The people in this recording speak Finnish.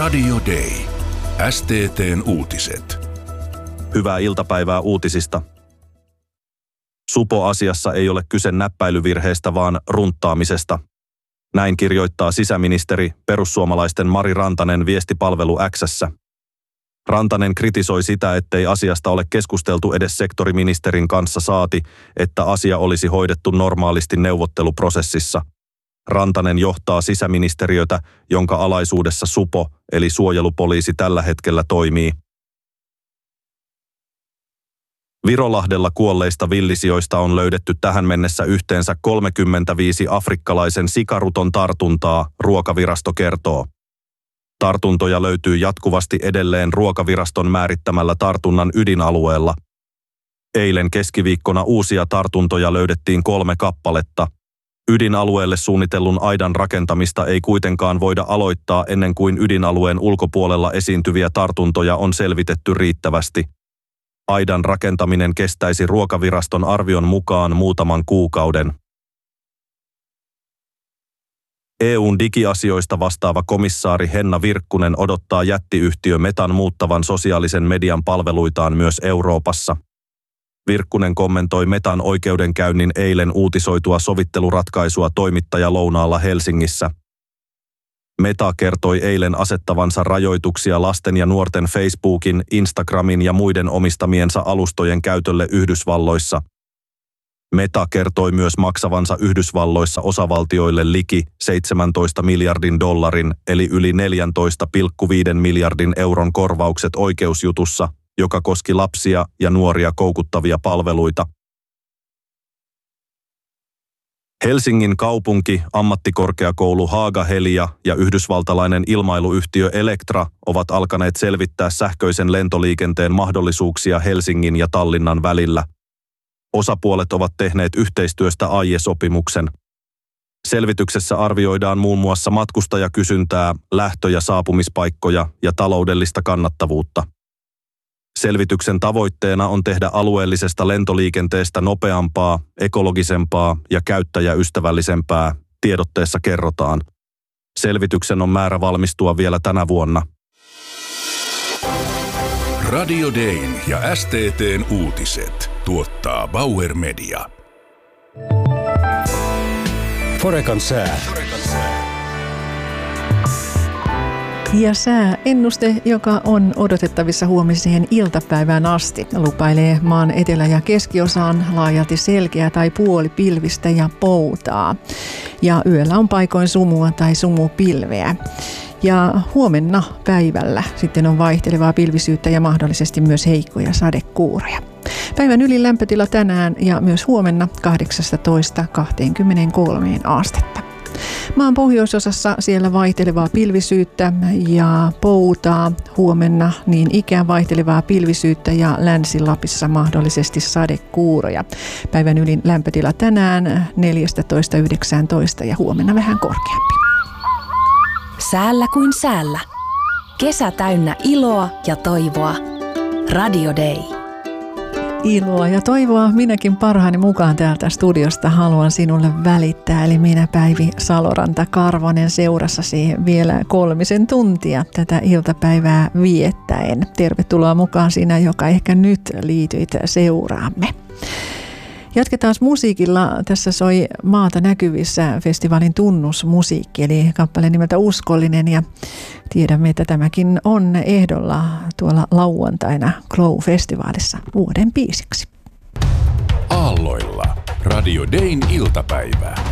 Radio Day. STT:n uutiset. Hyvää iltapäivää uutisista. Supo-asiassa ei ole kyse näppäilyvirheestä, vaan runttaamisesta. Näin kirjoittaa sisäministeri perussuomalaisten Mari Rantanen viestipalvelu X:ssä. Rantanen kritisoi sitä, ettei asiasta ole keskusteltu edes sektoriministerin kanssa, saati, että asia olisi hoidettu normaalisti neuvotteluprosessissa. Rantanen johtaa sisäministeriötä, jonka alaisuudessa Supo eli suojelupoliisi tällä hetkellä toimii. Virolahdella kuolleista villisijoista on löydetty tähän mennessä yhteensä 35 afrikkalaisen sikaruton tartuntaa, Ruokavirasto kertoo. Tartuntoja löytyy jatkuvasti edelleen Ruokaviraston määrittämällä tartunnan ydinalueella. Eilen keskiviikkona uusia tartuntoja löydettiin 3 kappaletta. Ydinalueelle suunnitellun aidan rakentamista ei kuitenkaan voida aloittaa ennen kuin ydinalueen ulkopuolella esiintyviä tartuntoja on selvitetty riittävästi. Aidan rakentaminen kestäisi Ruokaviraston arvion mukaan muutaman kuukauden. EU:n digiasioista vastaava komissaari Henna Virkkunen odottaa jättiyhtiö Metan muuttavan sosiaalisen median palveluitaan myös Euroopassa. Virkkunen kommentoi Metan oikeudenkäynnin eilen uutisoitua sovitteluratkaisua toimittajalounaalla Helsingissä. Meta kertoi eilen asettavansa rajoituksia lasten ja nuorten Facebookin, Instagramin ja muiden omistamiensa alustojen käytölle Yhdysvalloissa. Meta kertoi myös maksavansa Yhdysvalloissa osavaltioille liki 17 miljardin dollarin eli yli 14,5 miljardin euron korvaukset oikeusjutussa, joka koski lapsia ja nuoria koukuttavia palveluita. Helsingin kaupunki, ammattikorkeakoulu Haaga-Helia ja yhdysvaltalainen ilmailuyhtiö Electra ovat alkaneet selvittää sähköisen lentoliikenteen mahdollisuuksia Helsingin ja Tallinnan välillä. Osapuolet ovat tehneet yhteistyöstä aiesopimuksen. Selvityksessä arvioidaan muun muassa matkustajakysyntää, lähtö- ja saapumispaikkoja ja taloudellista kannattavuutta. Selvityksen tavoitteena on tehdä alueellisesta lentoliikenteestä nopeampaa, ekologisempaa ja käyttäjäystävällisempää, tiedotteessa kerrotaan. Selvityksen on määrä valmistua vielä tänä vuonna. Radio Dayn ja STT:n uutiset tuottaa Bauer Media. Forecan sää. Ja sääennuste, joka on odotettavissa huomiseen iltapäivään asti, lupailee maan etelä- ja keskiosaan laajalti selkeää tai puolipilvistä ja poutaa. Ja yöllä on paikoin sumua tai sumupilveä. Ja huomenna päivällä sitten on vaihtelevaa pilvisyyttä ja mahdollisesti myös heikkoja sadekuuroja. Päivän ylin lämpötila tänään ja myös huomenna 18–23 astetta. Maan pohjoisosassa siellä vaihtelevaa pilvisyyttä ja poutaa, huomenna niin ikään vaihtelevaa pilvisyyttä ja Länsi-Lapissa mahdollisesti sadekuuroja. Päivän ylin lämpötila tänään 14–19 ja huomenna vähän korkeampi. Säällä kuin säällä. Kesä täynnä iloa ja toivoa. Radio Day. Iloa ja toivoa minäkin parhaani mukaan täältä studiosta haluan sinulle välittää. Eli minä Päivi Saloranta-Karvonen seurassasi vielä 3 tuntia tätä iltapäivää viettäen. Tervetuloa mukaan sinä, joka ehkä nyt liityit seuraamme. Jatketaan musiikilla. Tässä soi Maata näkyvissä -festivaalin tunnusmusiikki, eli kappale nimeltä Uskollinen. Ja tiedämme, että tämäkin on ehdolla tuolla lauantaina Glow-festivaalissa vuoden biisiksi. Aalloilla Radio Dayn iltapäivää.